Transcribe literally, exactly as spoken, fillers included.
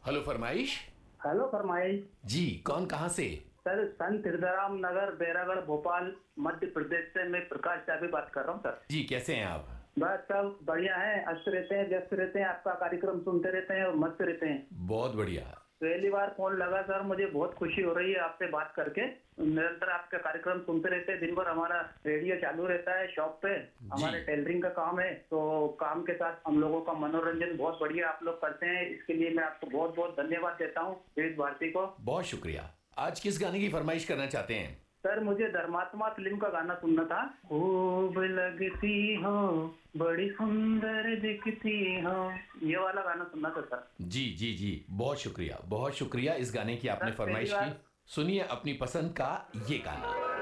Hello फरमाइश। Hello फरमाइश। जी, कौन कहाँ से? सर, संत हृदयराम नगर, बैरागढ़, भोपाल, मध्य प्रदेश से मैं प्रकाश चाबी बात कर रहा हूँ सर। जी, कैसे हैं आप? बस सब बढ़िया है, अच्छे रहते हैं, व्यस्त रहते हैं, आपका कार्यक्रम सुनते रहते हैं और मस्त रहते हैं। बहुत बढ़िया। पहली बार फोन लगा सर, मुझे बहुत खुशी हो रही है आपसे बात करके। निरंतर आपका कार्यक्रम सुनते रहते हैं, दिन भर हमारा रेडियो चालू रहता है शॉप पे, हमारे टेलरिंग का काम है, तो काम के साथ हम लोगों का मनोरंजन बहुत बढ़िया आप लोग करते हैं। इसके लिए मैं आपको बहुत बहुत धन्यवाद देता हूँ, विविध भारती को। बहुत शुक्रिया। आज किस गाने की फरमाइश करना चाहते हैं? सर, मुझे धर्मात्मा फिल्म का गाना सुनना था। खूब लगती हो, बड़ी सुंदर दिखती हो, ये वाला गाना सुनना था सर। जी जी जी, बहुत शुक्रिया, बहुत शुक्रिया इस गाने की आपने सर, पहली फरमाइश की। बार सुनिए अपनी पसंद का ये गाना।